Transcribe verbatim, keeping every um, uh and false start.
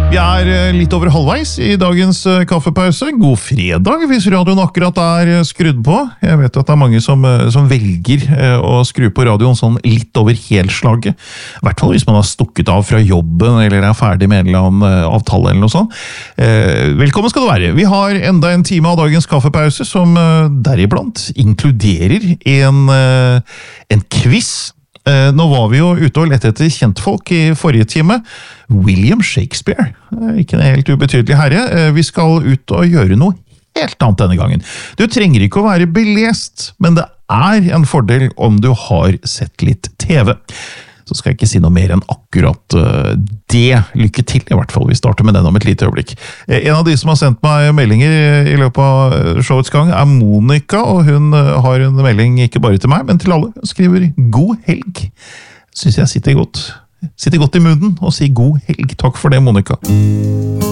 Vi er litt over halvveis i dagens kaffepause. God fredag hvis radioen akkurat er skrudd på. Jeg vet at det er mange som, som velger å skru på radioen sånn litt over helslaget. I hvert fall hvis man har stukket av fra jobben eller er ferdig med en eller annen avtale eller noe sånt. Velkommen skal du være. Vi har enda en time av dagens kaffepause som deriblant inkluderer en, en quiz. Nå var vi jo ute og lette etter kjentfolk i forrige time. William Shakespeare, ikke en helt ubetydelig herre. Vi skal ut og gjøre noe helt annet denne gangen. Du trenger ikke å være belest, men det er en fordel om du har sett litt T V. Så skal jeg ikke si noe mer enn akkurat det. Lykke til, i hvert fall. Vi starter med den om et lite øyeblikk. En av de som har sendt meg meldinger i løpet av showets gang er Monica, og hun har en melding ikke bare til meg, men til alle. Hun skriver «God helg». Synes jeg sitter godt. Sitter godt i munnen og sier «God helg». Takk for det, Monica.